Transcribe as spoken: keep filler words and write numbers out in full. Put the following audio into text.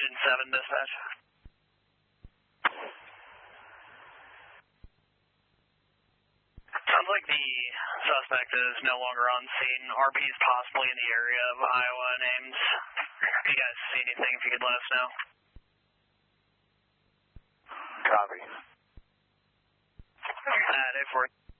Engine seven, dispatch. Sounds like the suspect is no longer on scene. R P is possibly in the area of Iowa and Ames. If you guys see anything, if you could let us know. Copy. At eight four.